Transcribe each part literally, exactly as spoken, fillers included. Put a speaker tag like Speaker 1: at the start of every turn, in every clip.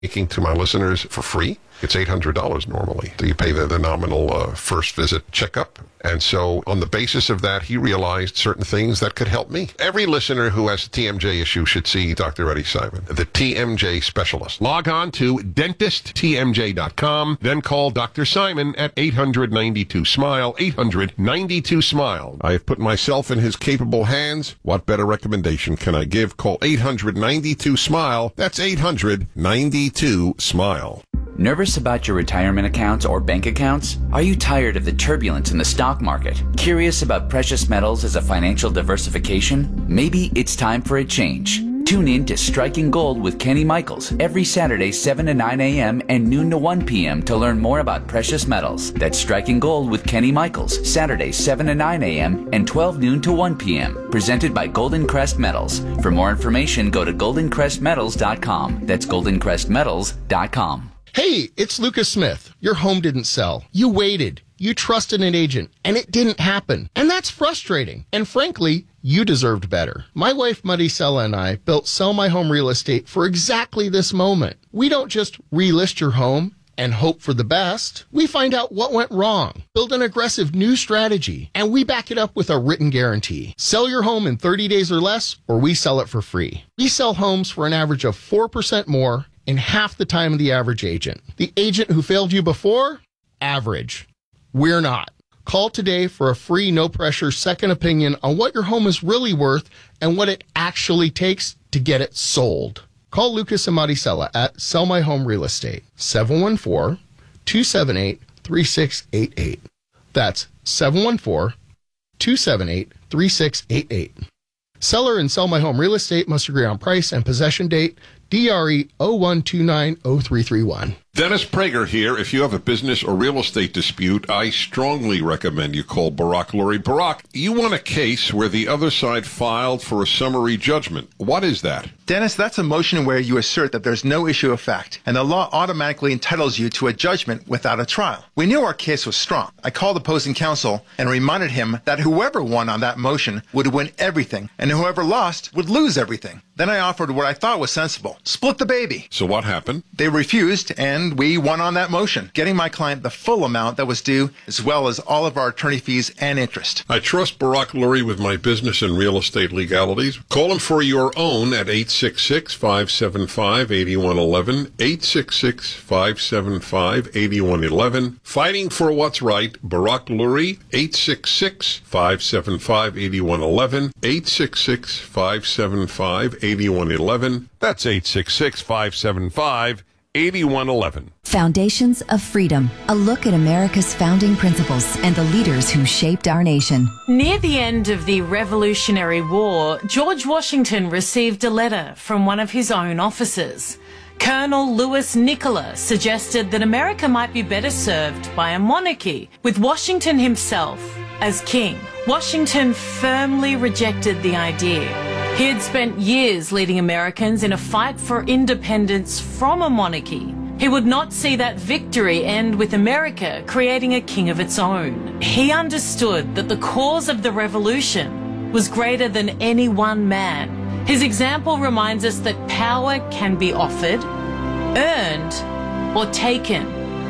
Speaker 1: Speaking to my listeners for free. It's eight hundred dollars normally. So you pay the, the nominal uh, first visit checkup. And so on the basis of that, he realized certain things that could help me. Every listener who has a T M J issue should see Doctor Eddie Simon, the T M J specialist. Log on to dentist t m j dot com, then call Doctor Simon at eight hundred ninety-two smile, eight hundred ninety-two smile. I have put myself in his capable hands. What better recommendation can I give? Call eight hundred ninety-two smile. That's eight hundred ninety-two smile.
Speaker 2: Nervous about your retirement accounts or bank accounts? Are you tired of the turbulence in the stock market? Curious about precious metals as a financial diversification? Maybe it's time for a change. Tune in to Striking Gold with Kenny Michaels every Saturday, seven to nine a.m. and noon to one p.m. to learn more about precious metals. That's Striking Gold with Kenny Michaels, Saturdays, seven to nine a.m. and twelve noon to one p.m. Presented by Golden Crest Metals. For more information, go to golden crest metals dot com. That's golden crest metals dot com.
Speaker 3: Hey, it's Lucas Smith. Your home didn't sell. You waited. You trusted an agent, and it didn't happen. And that's frustrating. And frankly, you deserved better. My wife, Maricela, and I built Sell My Home Real Estate for exactly this moment. We don't just relist your home and hope for the best. We find out what went wrong, build an aggressive new strategy, and we back it up with a written guarantee. Sell your home in thirty days or less, or we sell it for free. We sell homes for an average of four percent more in half the time of the average agent. The agent who failed you before? Average. We're not. Call today for a free, no-pressure second opinion on what your home is really worth and what it actually takes to get it sold. Call Lucas and Maricela at Sell My Home Real Estate, seven one four, two seven eight, three six eight eight. That's seven one four, two seven eight, three six eight eight. Seller and Sell My Home Real Estate must agree on price and possession date. D R E zero one two nine zero three three one.
Speaker 1: Dennis Prager here. If you have a business or real estate dispute, I strongly recommend you call Barak Lurie. Barak, you won a case where the other side filed for a summary judgment. What is that?
Speaker 4: Dennis, that's a motion where you assert that there's no issue of fact, and the law automatically entitles you to a judgment without a trial. We knew our case was strong. I called opposing counsel and reminded him that whoever won on that motion would win everything, and whoever lost would lose everything. Then I offered what I thought was sensible. Split the baby.
Speaker 1: So what happened?
Speaker 4: They refused, and we won on that motion, getting my client the full amount that was due, as well as all of our attorney fees and interest.
Speaker 1: I trust Barak Lurie with my business and real estate legalities. Call him for your own at eight six six, five seven five, eight one one one, eight six six, five seven five, eight one one one. Fighting for what's right, Barak Lurie, eight six six, five seven five, eight one one one, eight six six, five seven five, eight one one one. That's eight six six, five seven five, eight one one one.
Speaker 5: Foundations of Freedom, a look at America's founding principles and the leaders who shaped our nation.
Speaker 6: Near the end of the Revolutionary War, George Washington received a letter from one of his own officers. Colonel Louis Nicola suggested that America might be better served by a monarchy, with Washington himself as king. Washington firmly rejected the idea. He had spent years leading Americans in a fight for independence from a monarchy. He would not see that victory end with America creating a king of its own. He understood that the cause of the revolution was greater than any one man. His example reminds us that power can be offered, earned, or taken.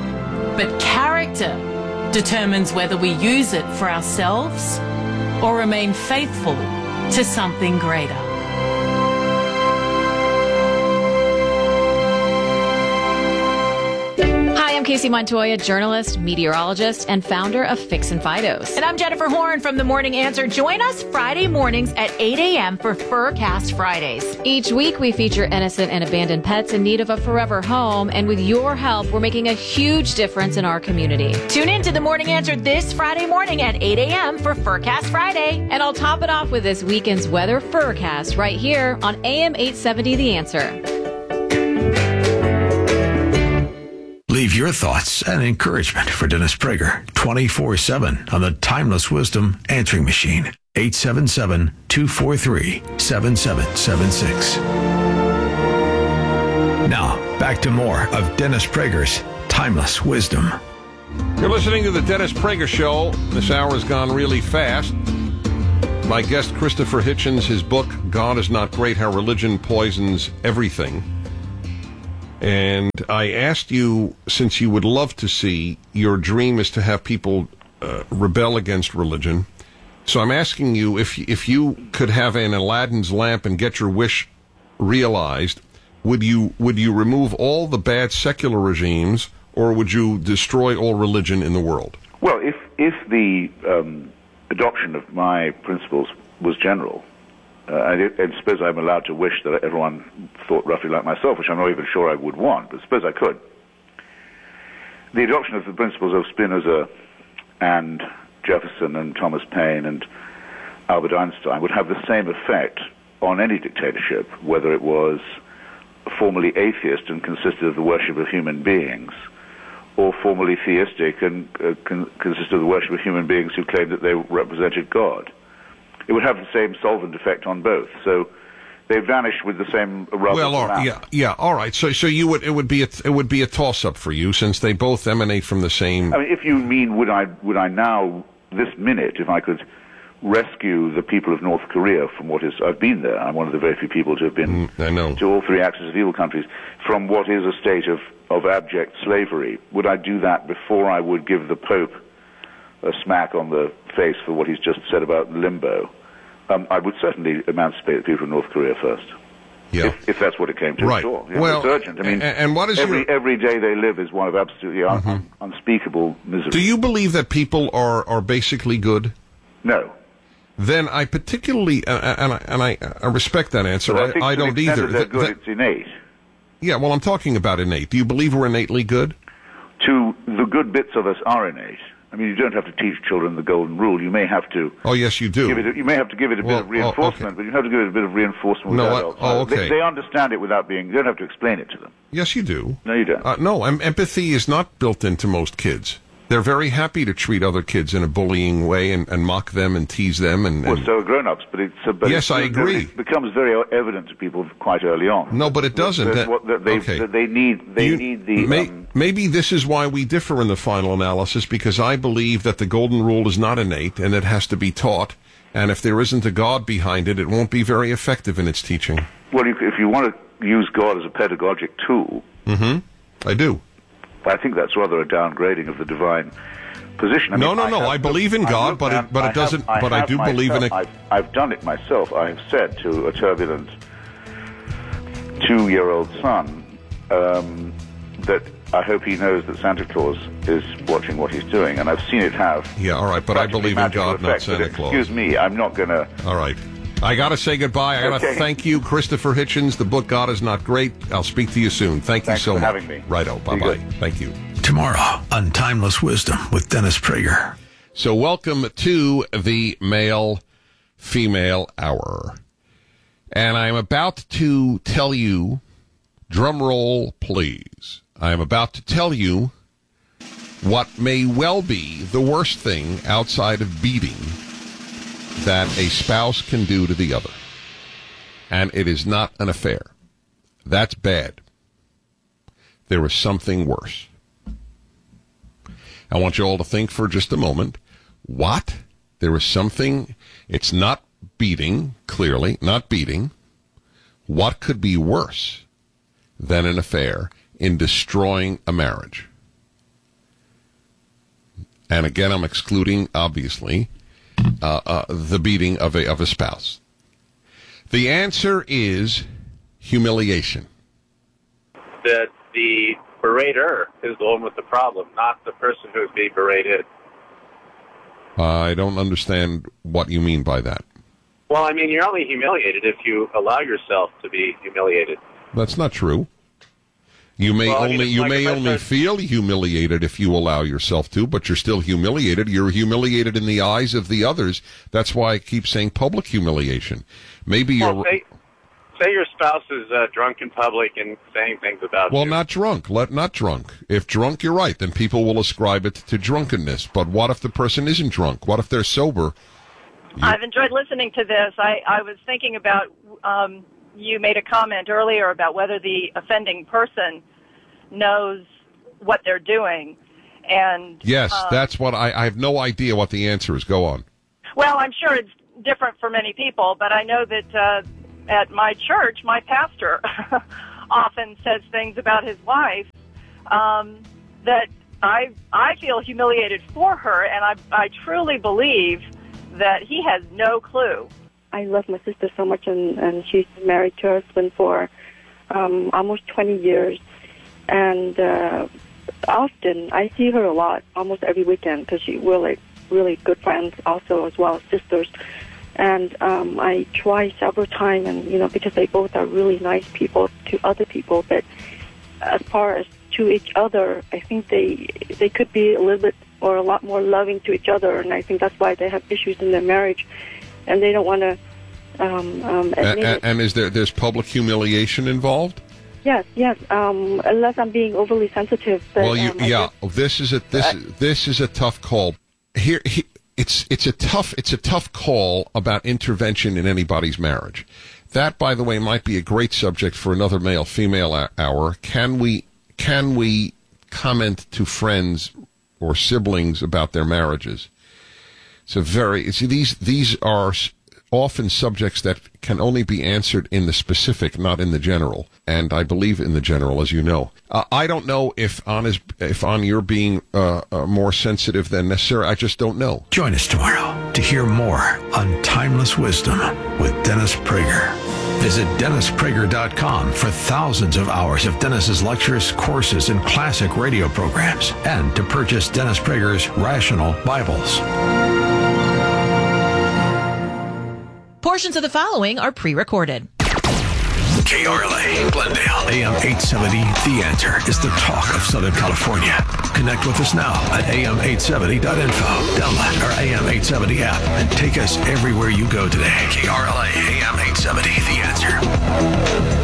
Speaker 6: But character determines whether we use it for ourselves or remain faithful to something greater.
Speaker 7: Hi, I'm Casey Montoya, journalist, meteorologist, and founder of Fix and Fidos.
Speaker 8: And I'm Jennifer Horn from The Morning Answer. Join us Friday mornings at eight a.m. for Furcast Fridays.
Speaker 7: Each week, we feature innocent and abandoned pets in need of a forever home. And with your help, we're making a huge difference in our community.
Speaker 8: Tune in to The Morning Answer this Friday morning at eight a.m. for Furcast Friday.
Speaker 7: And I'll top it off with this weekend's weather Furcast right here on A M eight seventy The Answer.
Speaker 9: Leave your thoughts and encouragement for Dennis Prager twenty-four seven on the Timeless Wisdom Answering Machine. eight seven seven, two four three, seven seven seven six. Now, back to more of Dennis Prager's Timeless Wisdom.
Speaker 1: You're listening to the Dennis Prager Show. This hour has gone really fast. My guest, Christopher Hitchens, his book, God is Not Great, How Religion Poisons Everything. And I asked you, since you would love to see, your dream is to have people uh, rebel against religion. So I'm asking you, if if you could have an Aladdin's lamp and get your wish realized, would you would you remove all the bad secular regimes, or would you destroy all religion in the world?
Speaker 10: Well, if if the um, adoption of my principles was general, uh, I, I suppose I'm allowed to wish that everyone thought roughly like myself, which I'm not even sure I would want, but suppose I could. The adoption of the principles of Spinoza and Jefferson and Thomas Paine and Albert Einstein would have the same effect on any dictatorship, whether it was formally atheist and consisted of the worship of human beings, or formally theistic and uh, con- consisted of the worship of human beings who claimed that they represented God. It would have the same solvent effect on both. So they vanish with the same rubber.
Speaker 1: Well, all right, yeah, yeah, all right. So, so you would it would be a, it would be a toss-up for you, since they both emanate from the same.
Speaker 10: I mean, if you mean would I would I now this minute, if I could rescue the people of North Korea from what is, I've been there, I'm one of the very few people to have been
Speaker 1: mm, I know.
Speaker 10: to all three axis of evil countries, from what is a state of, of abject slavery, would I do that before I would give the Pope a smack on the face for what he's just said about limbo? Um, I would certainly emancipate the people of North Korea first.
Speaker 1: Yeah.
Speaker 10: If, if that's what it came to.
Speaker 1: Right.
Speaker 10: Sure. Yeah,
Speaker 1: well,
Speaker 10: it's urgent. I mean,
Speaker 1: and, and what is
Speaker 10: every,
Speaker 1: your...
Speaker 10: every day they live is one of absolutely un-
Speaker 1: Mhm.
Speaker 10: unspeakable misery.
Speaker 1: Do you believe that people are, are basically good?
Speaker 10: No.
Speaker 1: Then I particularly, uh, and, I, and I, I respect that answer.
Speaker 10: But I,
Speaker 1: I,
Speaker 10: think
Speaker 1: I
Speaker 10: to the
Speaker 1: don't
Speaker 10: extent
Speaker 1: either.
Speaker 10: that they're
Speaker 1: Th-
Speaker 10: good,
Speaker 1: th-
Speaker 10: it's innate.
Speaker 1: yeah, well, I'm talking about innate. Do you believe we're innately good?
Speaker 10: To the good bits of us are innate. I mean, you don't have to teach children the golden rule. You may have to.
Speaker 1: Oh, yes, you do.
Speaker 10: Give it a, you may have to give it a
Speaker 1: Well,
Speaker 10: bit of reinforcement,
Speaker 1: oh, okay.
Speaker 10: but you have to give it a bit of reinforcement
Speaker 1: No,
Speaker 10: with
Speaker 1: I-
Speaker 10: adults.
Speaker 1: oh,
Speaker 10: Uh,
Speaker 1: okay.
Speaker 10: They, they understand it without being. You don't have to explain it to them.
Speaker 1: Yes, you do.
Speaker 10: No, you don't.
Speaker 1: Uh, no, em- empathy is not built into most kids. They're very happy to treat other kids in a bullying way and, and mock them and tease them. And, and
Speaker 10: Well, so are grown-ups, but it's. Uh, but
Speaker 1: Yes,
Speaker 10: it's,
Speaker 1: I agree.
Speaker 10: It becomes very evident to people quite early on.
Speaker 1: No, but it doesn't.
Speaker 10: That,
Speaker 1: That-
Speaker 10: what, that they,
Speaker 1: okay.
Speaker 10: that they need. They
Speaker 1: You-
Speaker 10: need the.
Speaker 1: may-
Speaker 10: um,
Speaker 1: maybe this is why we differ in the final analysis, because I believe that the golden rule is not innate and it has to be taught. And if there isn't a God behind it, it won't be very effective in its teaching.
Speaker 10: well, you, if you want to use God as a pedagogic tool,
Speaker 1: Mm-hmm. I do.
Speaker 10: I think that's rather a downgrading of the divine position. I
Speaker 1: No,
Speaker 10: mean,
Speaker 1: no,
Speaker 10: I
Speaker 1: no,
Speaker 10: have
Speaker 1: I believe in
Speaker 10: I
Speaker 1: God,
Speaker 10: look
Speaker 1: but it-
Speaker 10: down-
Speaker 1: but it
Speaker 10: I have-
Speaker 1: doesn't- but I
Speaker 10: have
Speaker 1: do believe in
Speaker 10: myself-
Speaker 1: it-
Speaker 10: I've, I've done it myself. I have said to a turbulent two-year-old son um, that I hope he knows that Santa Claus is watching what he's doing, and I've seen it have.
Speaker 1: Yeah, all right, but I
Speaker 10: practically
Speaker 1: believe in
Speaker 10: magical
Speaker 1: God, not
Speaker 10: effect, but
Speaker 1: Santa Claus.
Speaker 10: Excuse me, I'm not going to.
Speaker 1: All right. I got to say goodbye. I got to
Speaker 10: Okay.
Speaker 1: thank you, Christopher Hitchens. The book God is Not Great. I'll speak to you soon. Thank
Speaker 10: Thanks
Speaker 1: you so
Speaker 10: for
Speaker 1: much.
Speaker 10: having me.
Speaker 1: Righto.
Speaker 10: Be
Speaker 1: Bye-bye.
Speaker 10: good.
Speaker 1: Thank you.
Speaker 9: Tomorrow on Timeless Wisdom with Dennis Prager.
Speaker 1: So welcome to the male-female hour. And I'm about to tell you, drum roll, please. I am about to tell you what may well be the worst thing outside of beating that a spouse can do to the other. And it is not an affair. That's bad. There is something worse. I want you all to think for just a moment. What? There is something, it's not beating, clearly, not beating. What could be worse than an affair in destroying a marriage? And again, I'm excluding, obviously, uh, uh, the beating of a, of a spouse. The answer is humiliation.
Speaker 11: That the berater is the one with the problem, not the person who is being berated.
Speaker 1: I don't understand what you mean by that.
Speaker 11: Well, I mean, you're only humiliated if you allow yourself to be humiliated.
Speaker 1: That's not true. You may
Speaker 11: Well, I mean,
Speaker 1: only
Speaker 11: it's
Speaker 1: you
Speaker 11: like
Speaker 1: may
Speaker 11: if I
Speaker 1: only
Speaker 11: said-
Speaker 1: feel humiliated if you allow yourself to, but you're still humiliated. You're humiliated in the eyes of the others. That's why I keep saying public humiliation. Maybe you're
Speaker 11: Well, say, say your spouse is uh, drunk in public and saying things about
Speaker 1: well,
Speaker 11: you.
Speaker 1: not drunk. Let not drunk. If drunk, you're right. Then people will ascribe it to drunkenness. But what if the person isn't drunk? What if they're sober?
Speaker 12: I've enjoyed listening to this. I, I was thinking about, um, you made a comment earlier about whether the offending person knows what they're doing. And
Speaker 1: Yes,
Speaker 12: um,
Speaker 1: that's what I, I have no idea what the answer is. Go on.
Speaker 12: well, I'm sure it's different for many people, but I know that uh, at my church, my pastor often says things about his wife um, that I I feel humiliated for her, and I I truly believe that he has no clue.
Speaker 13: I love my sister so much, and, and she's married to her husband for um, almost twenty years. And uh, often, I see her a lot, almost every weekend, because she, we're like really good friends also, as well as sisters. And um, I try several times, and you know, because they both are really nice people to other people, but as far as to each other, I think they they could be a little bit or a lot more loving to each other, and I think that's why they have issues in their marriage. And they don't want to um, um, admit
Speaker 1: and,
Speaker 13: it.
Speaker 1: and is there there's public humiliation involved?
Speaker 13: Yes, yes. Um, unless I'm being overly sensitive. But,
Speaker 1: well, you,
Speaker 13: um,
Speaker 1: yeah.
Speaker 13: Just,
Speaker 1: This is a this
Speaker 13: uh,
Speaker 1: this is a tough call. Here, he, it's it's a tough it's a tough call about intervention in anybody's marriage. That, by the way, might be a great subject for another male female hour. Can we can we comment to friends or siblings about their marriages? It's a very, see, these, these are often subjects that can only be answered in the specific, not in the general. And I believe in the general, as you know. Uh, I don't know if on his, if on your being uh, uh, more sensitive than necessary. I just don't know.
Speaker 9: Join us tomorrow to hear more on Timeless Wisdom with Dennis Prager. Visit Dennis Prager dot com for thousands of hours of Dennis's lectures, courses, and classic radio programs, and to purchase Dennis Prager's Rational Bibles.
Speaker 8: Portions of the following are pre-recorded.
Speaker 9: K R L A, Glendale, A M eight seventy. The Answer is the talk of Southern California. Connect with us now at A M eight seventy dot info. Download our A M eight seventy app and take us everywhere you go today. K R L A, A M eight seventy. The Answer.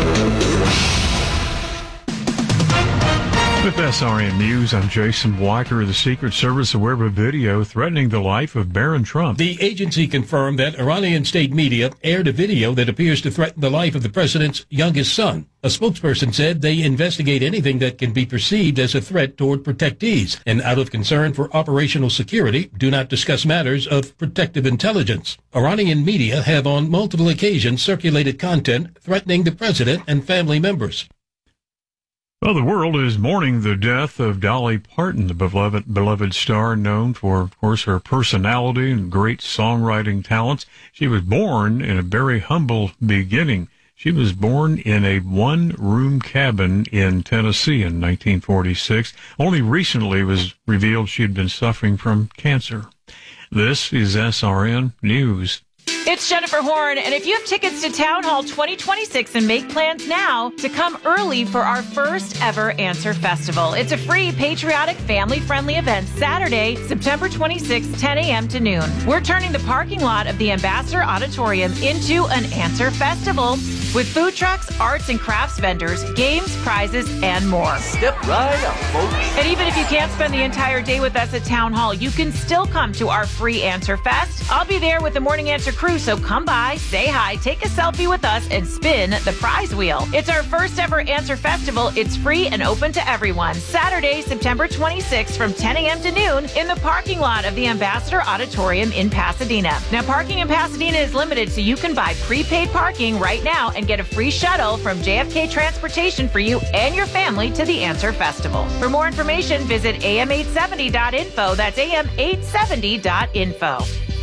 Speaker 14: With S R N News, I'm Jason Walker. The Secret Service aware of a video threatening the life of Barron Trump.
Speaker 15: The agency confirmed that Iranian state media aired a video that appears to threaten the life of the president's youngest son. A spokesperson said they investigate anything that can be perceived as a threat toward protectees, and out of concern for operational security, do not discuss matters of protective intelligence. Iranian media have on multiple occasions circulated content threatening the president and family members.
Speaker 14: Well, the world is mourning the death of Dolly Parton, the beloved, beloved star known for, of course, her personality and great songwriting talents. She was born in a very humble beginning. She was born in a one-room cabin in Tennessee in nineteen forty-six. Only recently was revealed she had been suffering from cancer. This is S R N News.
Speaker 8: It's Jennifer Horn, and if you have tickets to Town Hall twenty twenty-six and make plans now to come early for our first ever Answer Festival. It's a free, patriotic, family-friendly event Saturday, September twenty-sixth, ten a.m. to noon. We're turning the parking lot of the Ambassador Auditorium into an Answer Festival with food trucks, arts and crafts vendors, games, prizes, and more.
Speaker 16: Step right up, folks.
Speaker 8: And even if you can't spend the entire day with us at Town Hall, you can still come to our free Answer Fest. I'll be there with the Morning Answer crew, so come by, say hi, take a selfie with us, and spin the prize wheel. It's our first ever Answer Festival. It's free and open to everyone. Saturday, September twenty-sixth from ten a.m. to noon in the parking lot of the Ambassador Auditorium in Pasadena. Now, parking in Pasadena is limited, so you can buy prepaid parking right now and get a free shuttle from J F K Transportation for you and your family to the Answer Festival. For more information, visit A M eight seventy dot info. That's A M eight seventy dot info.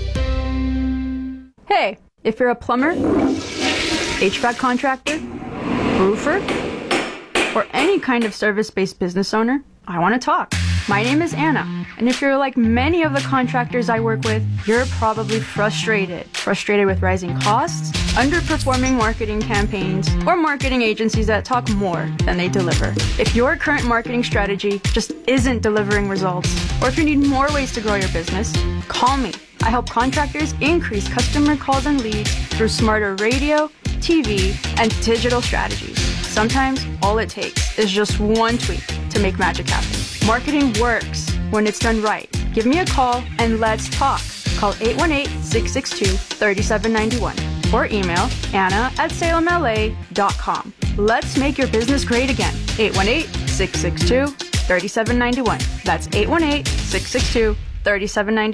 Speaker 17: Hey, if you're a plumber, H V A C contractor, roofer, or any kind of service-based business owner, I want to talk. My name is Anna, and if you're like many of the contractors I work with, you're probably frustrated. Frustrated with rising costs, underperforming marketing campaigns, or marketing agencies that talk more than they deliver. If your current marketing strategy just isn't delivering results, or if you need more ways to grow your business, call me. I help contractors increase customer calls and leads through smarter radio, T V, and digital strategies. Sometimes all it takes is just one tweak to make magic happen. Marketing works when it's done right. Give me a call and let's talk. Call eight one eight, six six two, three seven nine one or email Anna at salem L A dot com. Let's make your business great again. eight one eight, six six two, three seven nine one. That's eight one eight, six six two, three seven nine one.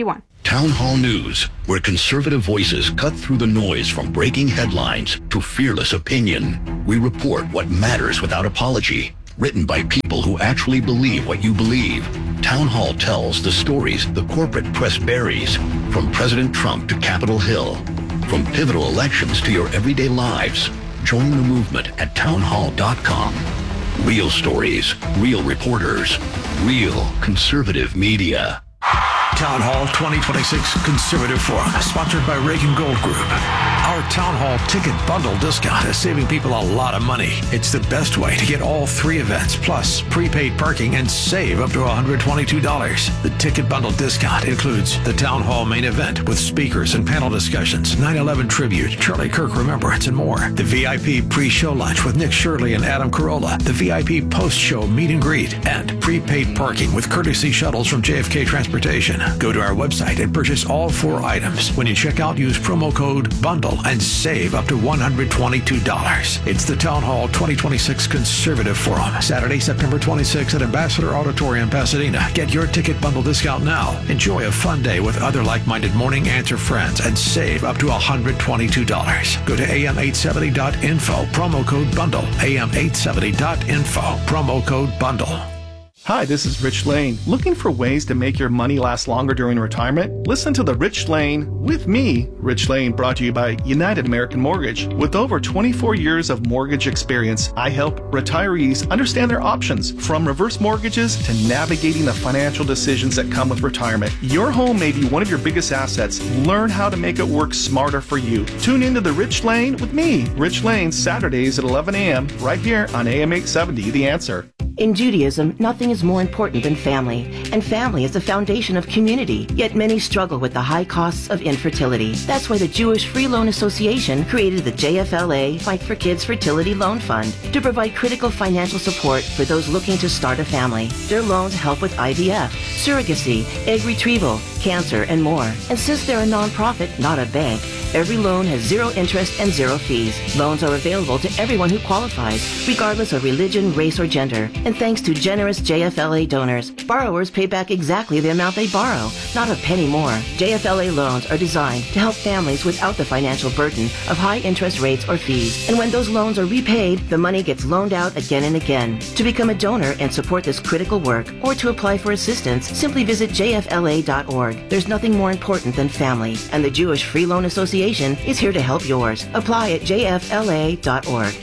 Speaker 16: Town Hall News, where conservative voices cut through the noise from breaking headlines to fearless opinion. We report what matters without apology. Written by people who actually believe what you believe. Town Hall tells the stories the corporate press buries, from President Trump to Capitol Hill, from pivotal elections to your everyday lives. Join the movement at town hall dot com. Real stories, real reporters, real conservative media.
Speaker 9: Town Hall twenty twenty-six Conservative Forum, sponsored by Reagan Gold Group. Our Town Hall ticket bundle discount is saving people a lot of money. It's the best way to get all three events, plus prepaid parking, and save up to one hundred twenty-two dollars. The ticket bundle discount includes the Town Hall main event with speakers and panel discussions, nine eleven tribute, Charlie Kirk Remembrance, and more. The V I P pre-show lunch with Nick Shirley and Adam Carolla. The V I P post-show meet and greet. And prepaid parking with courtesy shuttles from J F K Transportation. Go to our website and purchase all four items. When you check out, use promo code BUNDLE and save up to one hundred twenty-two dollars. It's the Town Hall twenty twenty-six Conservative Forum, Saturday, September twenty-sixth at Ambassador Auditorium, Pasadena. Get your ticket bundle discount now. Enjoy a fun day with other like-minded Morning Answer friends and save up to one hundred twenty-two dollars. Go to A M eight seventy dot info, promo code BUNDLE. A M eight seventy dot info, promo code BUNDLE.
Speaker 18: Hi, this is Rich Lane. Looking for ways to make your money last longer during retirement? Listen to The Rich Lane with me, Rich Lane, brought to you by United American Mortgage. With over twenty-four years of mortgage experience, I help retirees understand their options, from reverse mortgages to navigating the financial decisions that come with retirement. Your home may be one of your biggest assets. Learn how to make it work smarter for you. Tune into The Rich Lane with me, Rich Lane, Saturdays at eleven a.m. right here on A M eight seventy, The Answer.
Speaker 19: In Judaism, nothing is more important than family, and family is the foundation of community. Yet many struggle with the high costs of infertility. That's why the Jewish Free Loan Association created the J F L A Fight for Kids Fertility Loan Fund to provide critical financial support for those looking to start a family. Their loans help with I V F, surrogacy, egg retrieval, cancer, and more. And since they're a nonprofit, not a bank, every loan has zero interest and zero fees. Loans are available to everyone who qualifies, regardless of religion, race, or gender. And thanks to generous J F L A donors, borrowers pay back exactly the amount they borrow, not a penny more. J F L A loans are designed to help families without the financial burden of high interest rates or fees. And when those loans are repaid, the money gets loaned out again and again. To become a donor and support this critical work, or to apply for assistance, simply visit J F L A dot org. There's nothing more important than family, and the Jewish Free Loan Association is here to help yours. Apply at J F L A dot org.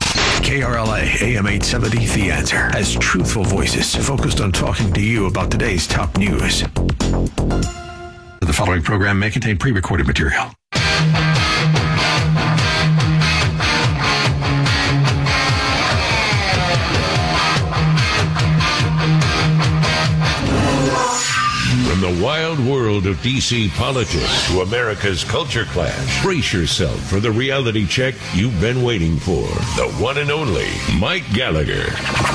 Speaker 9: K R L A A M eight seventy The Answer has truthful voices focused on talking to you about today's top news. The following program may contain pre-recorded material.
Speaker 20: From the wild world of D C politics to America's culture clash, brace yourself for the reality check you've been waiting for. The one and only Mike Gallagher.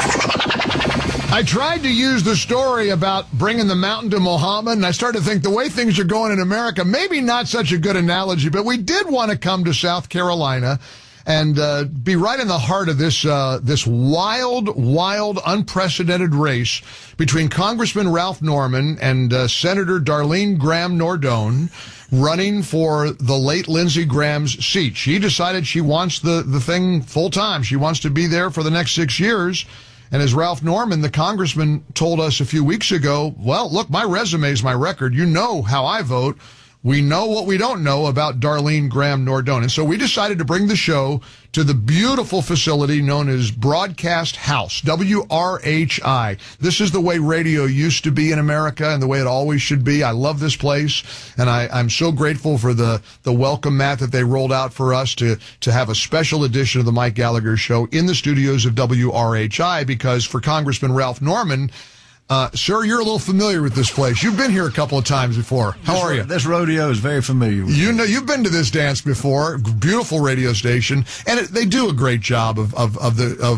Speaker 21: I tried to use the story about bringing the mountain to Muhammad, and I started to think the way things are going in America, maybe not such a good analogy, but we did want to come to South Carolina and uh, be right in the heart of this uh, this wild, wild, unprecedented race between Congressman Ralph Norman and uh, Senator Darlene Graham Nordone, running for the late Lindsey Graham's seat. She decided she wants the, the thing full time. She wants to be there for the next six years. And as Ralph Norman, the congressman, told us a few weeks ago, well, look, my resume is my record. You know how I vote. We know what we don't know about Darlene Graham Nordone. And so we decided to bring the show to the beautiful facility known as Broadcast House, W R H I. This is the way radio used to be in America and the way it always should be. I love this place, and I, I'm so grateful for the, the welcome mat that they rolled out for us to, to have a special edition of the Mike Gallagher Show in the studios of W R H I, because for Congressman Ralph Norman, Uh, sir, you're a little familiar with this place. You've been here a couple of times before. How
Speaker 22: this,
Speaker 21: are you?
Speaker 22: This rodeo is very familiar with
Speaker 21: You know, you've been to this dance before. Beautiful radio station, and it, they do a great job of of of the of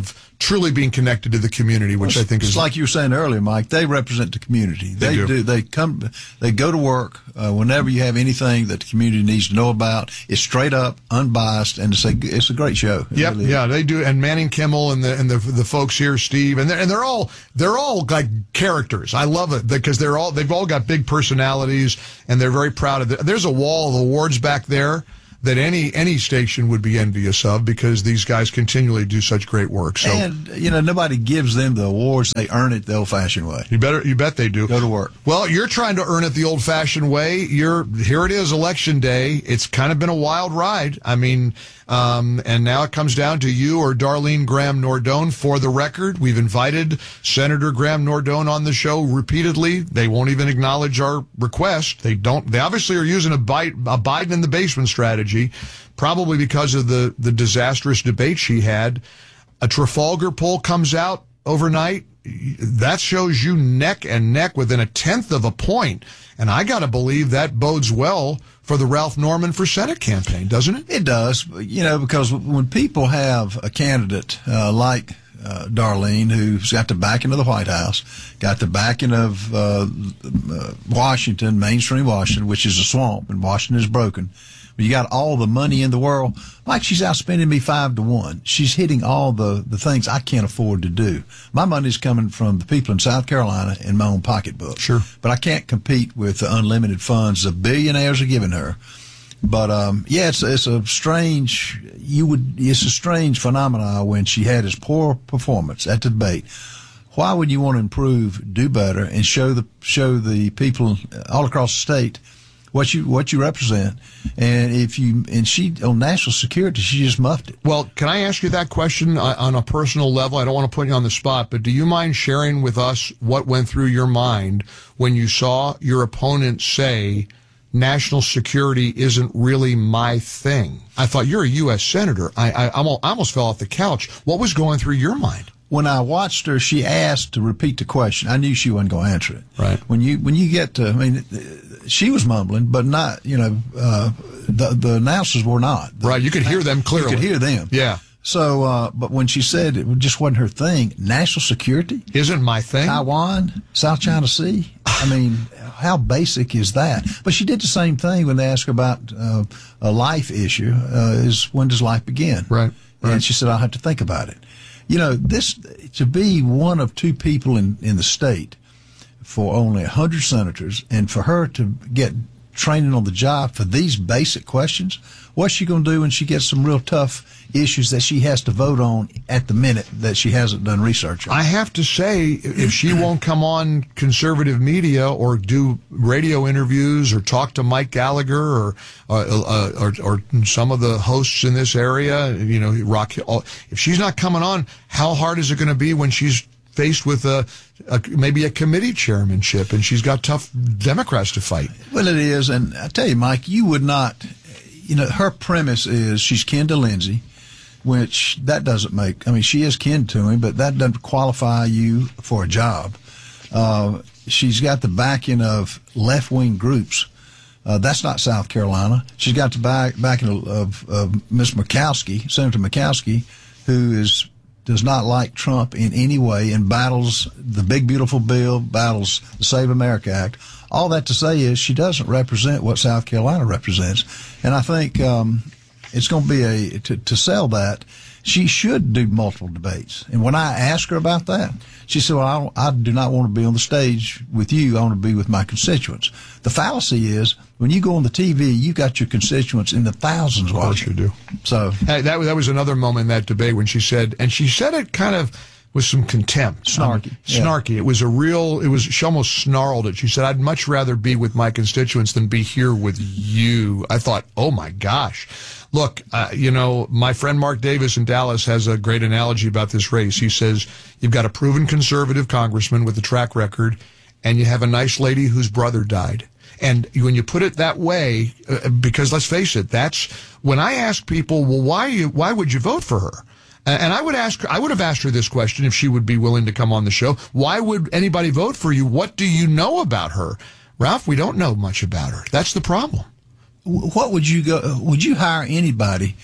Speaker 21: truly being connected to the community, which
Speaker 22: well,
Speaker 21: I think
Speaker 22: it's
Speaker 21: is
Speaker 22: like you were saying earlier, Mike. They represent the community.
Speaker 21: They
Speaker 22: They,
Speaker 21: do.
Speaker 22: do. They come. They go to work uh, whenever you have anything that the community needs to know about. It's straight up, unbiased, and it's a it's a great show. It
Speaker 21: Yep,
Speaker 22: really is.
Speaker 21: yeah, they do. And Manning Kimmel and the and the the folks here, Steve, and they're, and they're all they're all like characters. I love it because they're all they've all got big personalities and they're very proud of it. There's a wall of awards back there that any any station would be envious of because these guys continually do such great work. So
Speaker 22: And you know, nobody gives them the awards; they earn it the old-fashioned way.
Speaker 21: you better you bet they do.
Speaker 22: Go to work.
Speaker 21: Well, you're trying to earn it the old-fashioned way. You're here. It is election day. It's kind of been a wild ride. I mean, um, and now it comes down to you or Darlene Graham Nordone. For the record, we've invited Senator Graham Nordone on the show repeatedly. They won't even acknowledge our request. They don't. They obviously are using a, bite, a Biden in the basement strategy, probably because of the the disastrous debate she had. A Trafalgar poll comes out overnight. That shows you neck and neck within a tenth of a point. And I got to believe that bodes well for the Ralph Norman for Senate campaign, doesn't it?
Speaker 22: It does, you know, because when people have a candidate uh, like uh, Darlene, who's got the backing of the White House, got the backing of uh, uh, Washington, mainstream Washington, which is a swamp, and Washington is broken. You got all the money in the world. Like, she's outspending me five to one. She's hitting all the, the things I can't afford to do. My money's coming from the people in South Carolina in my own pocketbook.
Speaker 21: Sure.
Speaker 22: But I can't compete with the unlimited funds the billionaires are giving her. But, um, yeah, it's, it's a strange, you would, it's a strange phenomenon when she had this poor performance at the debate. Why would you want to improve, do better, and show the, show the people all across the state what you what you represent? And if you and she on national security, she just muffed it.
Speaker 21: Well, can I ask you that question on a personal level? I don't want to put you on the spot, but do you mind sharing with us what went through your mind when you saw your opponent say national security isn't really my thing? I thought, you're a U S senator. I, I, I almost fell off the couch. What was going through your mind?
Speaker 22: When I watched her, she asked to repeat the question. I knew she wasn't going to answer it.
Speaker 21: Right.
Speaker 22: When you when you get to, I mean, she was mumbling, but not, you know, uh, the the announcers were not. The,
Speaker 21: right. You could hear them clearly.
Speaker 22: You could hear them.
Speaker 21: Yeah.
Speaker 22: So, uh, but when she said it just wasn't her thing, national security
Speaker 21: isn't my thing.
Speaker 22: Taiwan, South China Sea. I mean, how basic is that? But she did the same thing when they asked her about uh, a life issue. Uh, is when does life begin?
Speaker 21: Right. Right.
Speaker 22: And she said, I'll have to think about it. You know, this, to be one of two people in, in the state for only one hundred senators, and for her to get training on the job for these basic questions, what's she going to do when she gets some real tough issues that she has to vote on at the minute that she hasn't done research on?
Speaker 21: I have to say, if she won't come on conservative media or do radio interviews or talk to Mike Gallagher or uh, uh, or, or some of the hosts in this area, you know, Rock, if she's not coming on, how hard is it going to be when she's faced with a, a maybe a committee chairmanship and she's got tough Democrats to fight?
Speaker 22: Well, it is, and I tell you, Mike, you would not, you know, her premise is she's kin to Lindsey, which that doesn't make, I mean, she is kin to him, but that doesn't qualify you for a job. Uh, she's got the backing of left-wing groups. Uh, that's not South Carolina. She's got the back, backing of, of, of Miz Murkowski, Senator Murkowski, who is does not like Trump in any way and battles the big, beautiful bill, battles the Save America Act. All that to say is she doesn't represent what South Carolina represents. And I think um, it's going to be a, to, to sell that, she should do multiple debates. And when I asked her about that, she said, well, I, don't, I do not want to be on the stage with you. I want to be with my constituents. The fallacy is when you go on the T V, you got your constituents in the thousands watching.
Speaker 21: Of course you do.
Speaker 22: So
Speaker 21: hey, that, that was another moment in that debate when she said, and she said it kind of with some contempt.
Speaker 22: Snarky.
Speaker 21: Um, snarky. Yeah. It was a real, it was, she almost snarled it. She said, I'd much rather be with my constituents than be here with you. I thought, oh my gosh. Look, uh, you know, my friend Mark Davis in Dallas has a great analogy about this race. He says, you've got a proven conservative congressman with a track record, and you have a nice lady whose brother died. And when you put it that way, uh, because let's face it, that's when I ask people, well, why you, why would you vote for her? And I would ask, I would have asked her this question if she would be willing to come on the show. Why would anybody vote for you? What do you know about her? Ralph, we don't know much about her. That's the problem.
Speaker 22: What would you go, would you hire anybody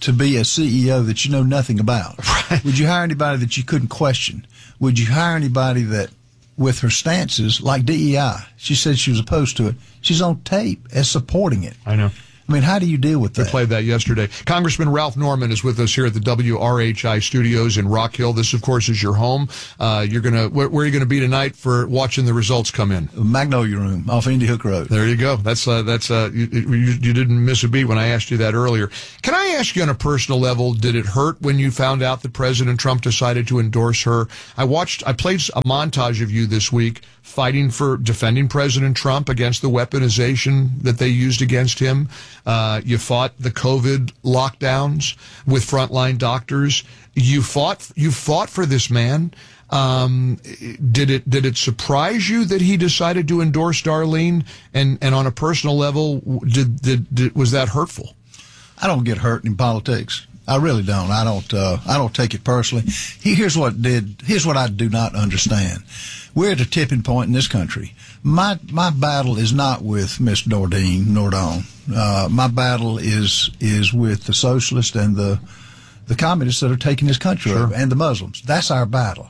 Speaker 22: to be a C E O that you know nothing about? Right. Would you hire anybody that you couldn't question? Would you hire anybody that, with her stances, like D E I, she said she was opposed to it. She's on tape as supporting it.
Speaker 2: I know.
Speaker 22: I mean, how do you deal with that?
Speaker 2: We played that yesterday. Congressman Ralph Norman is with us here at the W R H I studios in Rock Hill. This, of course, is your home. Uh, you're gonna where, where are you going to be tonight for watching the results come in?
Speaker 22: Magnolia Room off Indy Hook Road.
Speaker 2: There you go. That's uh, that's uh, you, you, you didn't miss a beat when I asked you that earlier. Can I ask you on a personal level? Did it hurt when you found out that President Trump decided to endorse her? I watched. I played a montage of you this week fighting for defending President Trump against the weaponization that they used against him. Uh, you fought the COVID lockdowns with frontline doctors. You fought, you fought for this man. Um, did it, did it surprise you that he decided to endorse Darlene? And, and on a personal level, did, did, did was that hurtful?
Speaker 22: I don't get hurt in politics. I really don't. I don't. Uh, I don't take it personally. Here's what did. Here's what I do not understand. We're at a tipping point in this country. My my battle is not with Miss Nordine Nordon. Uh, my battle is is with the socialists and the the communists that are taking this country
Speaker 2: Sure.
Speaker 22: over, and the Muslims. That's our battle.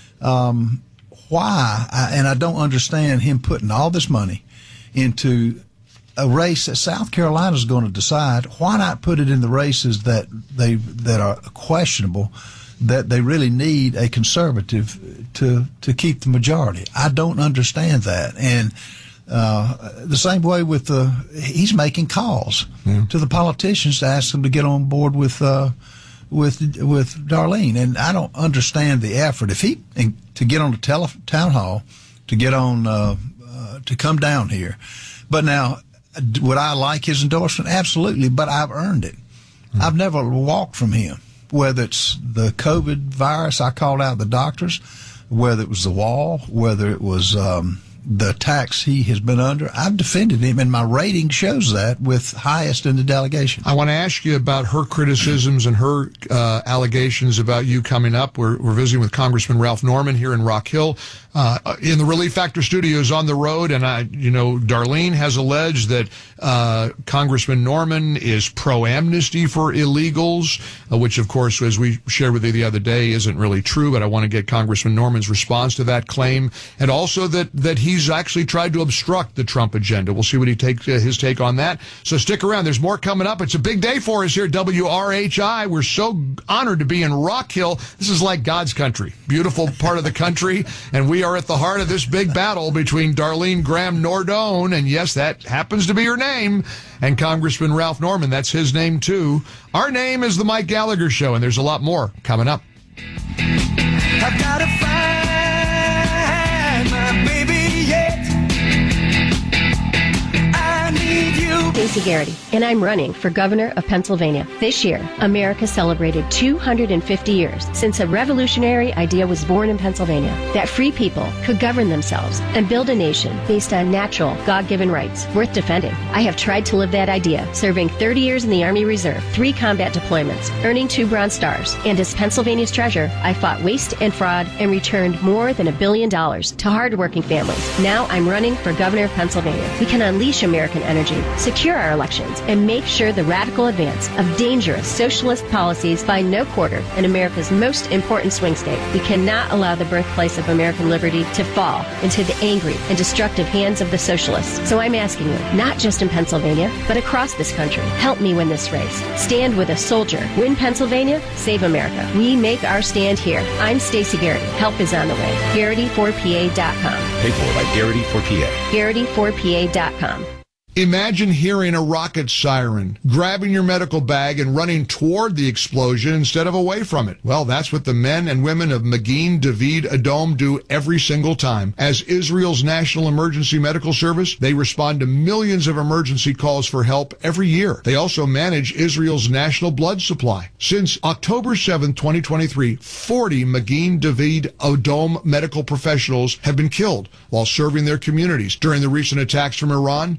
Speaker 22: Um, why? I, and I don't understand him putting all this money into a race that South Carolina is going to decide. Why not put it in the races that they that are questionable, that they really need a conservative to to keep the majority? I don't understand that. And uh, the same way with the he's making calls
Speaker 2: yeah.
Speaker 22: to the politicians to ask them to get on board with uh, with with Darlene. And I don't understand the effort. If he and to get on the tele, town hall, to get on uh, uh, to come down here, but now. Would I like his endorsement? Absolutely, but I've earned it. Mm-hmm. I've never walked from him, whether it's the COVID virus, I called out the doctors, whether it was the wall, whether it was um, the attacks he has been under. I've defended him, and my rating shows that with highest in the delegation.
Speaker 2: I want to ask you about her criticisms and her uh, allegations about you coming up. We're, we're visiting with Congressman Ralph Norman here in Rock Hill. Uh, in the Relief Factor studios on the road, and I, you know, Darlene has alleged that uh, Congressman Norman is pro-amnesty for illegals, uh, which, of course, as we shared with you the other day, isn't really true. But I want to get Congressman Norman's response to that claim, and also that that he's actually tried to obstruct the Trump agenda. We'll see what he takes uh, his take on that. So stick around. There's more coming up. It's a big day for us here at W R H I. We're so honored to be in Rock Hill. This is like God's country, beautiful part of the country, and we are at the heart of this big battle between Darlene Graham Nordon, and yes, that happens to be her name, and Congressman Ralph Norman. That's his name, too. Our name is The Mike Gallagher Show, and there's a lot more coming up.
Speaker 3: I've got to find my baby yet. I need you.
Speaker 23: Stacey Garrity, and I'm running for governor of Pennsylvania. This year, America celebrated two hundred fifty years since a revolutionary idea was born in Pennsylvania, that free people could govern themselves and build a nation based on natural, God-given rights worth defending. I have tried to live that idea, serving thirty years in the Army Reserve, three combat deployments, earning two Bronze Stars, and as Pennsylvania's treasurer, I fought waste and fraud and returned more than a billion dollars to hardworking families. Now I'm running for governor of Pennsylvania. We can unleash American energy, secure our elections, and make sure the radical advance of dangerous socialist policies find no quarter in America's most important swing state. We cannot allow the birthplace of American liberty to fall into the angry and destructive hands of the socialists. So I'm asking you, not just in Pennsylvania, but across this country, help me win this race. Stand with a soldier. Win Pennsylvania, save America. We make our stand here. I'm Stacey Garrity. Help is on the way. Garrity four P A dot com.
Speaker 24: Paid for by Garrity four P A.
Speaker 23: Garrity four P A dot com.
Speaker 2: Imagine hearing a rocket siren, grabbing your medical bag and running toward the explosion instead of away from it. Well, that's what the men and women of Magin David Adom do every single time. As Israel's National Emergency Medical Service, they respond to millions of emergency calls for help every year. They also manage Israel's national blood supply. Since October seventh, twenty twenty-three, forty Magin David Adom medical professionals have been killed while serving their communities. During the recent attacks from Iran, they treated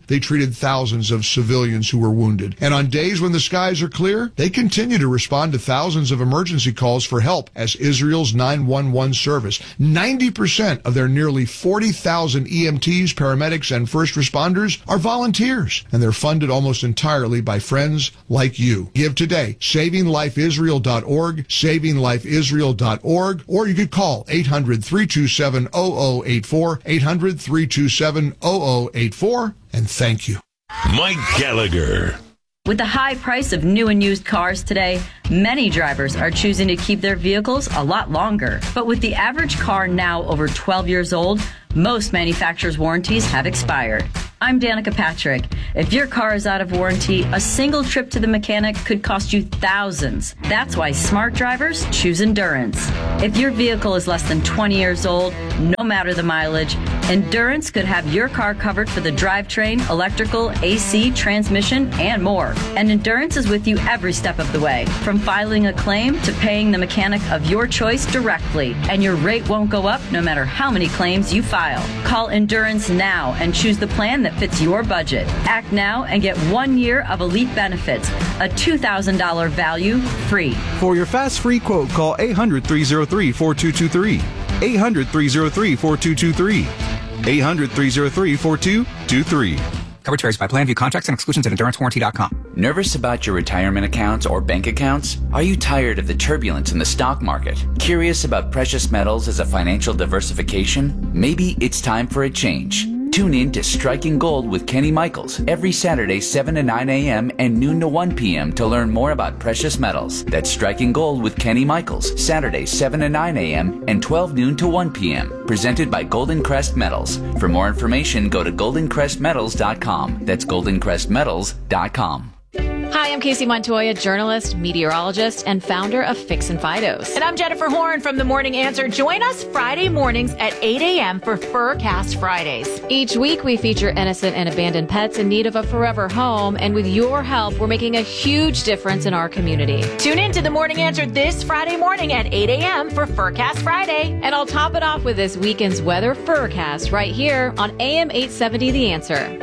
Speaker 2: treated thousands of civilians who were wounded. And on days when the skies are clear, they continue to respond to thousands of emergency calls for help as Israel's nine one one service. ninety percent of their nearly forty thousand E M Ts, paramedics, and first responders are volunteers, and they're funded almost entirely by friends like you. Give today. saving life israel dot org, saving life israel dot org, or you could call eight hundred, three two seven, zero zero eight four, eight hundred, three two seven, zero zero eight four, and thank you.
Speaker 20: Mike Gallagher.
Speaker 4: With the high price of new and used cars today, many drivers are choosing to keep their vehicles a lot longer. But with the average car now over twelve years old, most manufacturers' warranties have expired. I'm Danica Patrick. If your car is out of warranty, a single trip to the mechanic could cost you thousands. That's why smart drivers choose Endurance. If your vehicle is less than twenty years old, no matter the mileage, Endurance could have your car covered for the drivetrain, electrical, A C, transmission, and more. And Endurance is with you every step of the way, from filing a claim to paying the mechanic of your choice directly. And your rate won't go up no matter how many claims you file. Call Endurance now and choose the plan that fits your budget. Act now and get one year of elite benefits, a two thousand dollars value free.
Speaker 5: For your fast free quote, call eight hundred, three oh three, four two two three. eight hundred, three oh three, four two two three. eight hundred, three oh three, four two two three.
Speaker 6: Coverage varies by plan. View contracts and exclusions at endurance warranty dot com.
Speaker 7: Nervous about your retirement accounts or bank accounts? Are you tired of the turbulence in the stock market? Curious about precious metals as a financial diversification? Maybe it's time for a change. Tune in to Striking Gold with Kenny Michaels every Saturday, seven to nine a.m. and noon to one p.m. to learn more about precious metals. That's Striking Gold with Kenny Michaels, Saturdays, seven to nine a.m. and twelve noon to one p.m. Presented by Golden Crest Metals. For more information, go to golden crest metals dot com. That's golden crest metals dot com.
Speaker 25: Hi, I'm Casey Montoya, journalist, meteorologist, and founder of Fix and Fidos.
Speaker 8: And I'm Jennifer Horn from The Morning Answer. Join us Friday mornings at eight a.m. for Furcast Fridays.
Speaker 25: Each week, we feature innocent and abandoned pets in need of a forever home. And with your help, we're making a huge difference in our community.
Speaker 8: Tune in to The Morning Answer this Friday morning at eight a.m. for Furcast Friday.
Speaker 25: And I'll top it off with this weekend's weather Furcast right here on A M eight seventy The Answer.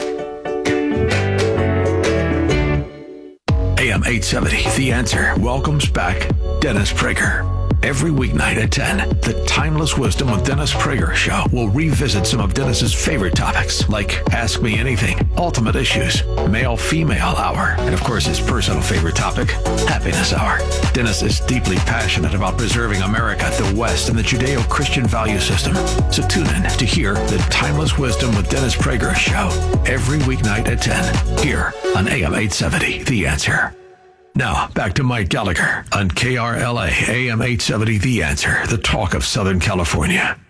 Speaker 9: A M eight seventy, The Answer, welcomes back Dennis Prager. Every weeknight at ten, the Timeless Wisdom with Dennis Prager show will revisit some of Dennis's favorite topics, like Ask Me Anything, Ultimate Issues, Male-Female Hour, and of course his personal favorite topic, Happiness Hour. Dennis is deeply passionate about preserving America, the West, and the Judeo-Christian value system. So tune in to hear the Timeless Wisdom with Dennis Prager show every weeknight at ten, here on A M eight seventy, The Answer. Now, back to Mike Gallagher on K R L A, A M eight seventy, The Answer, the talk of Southern California.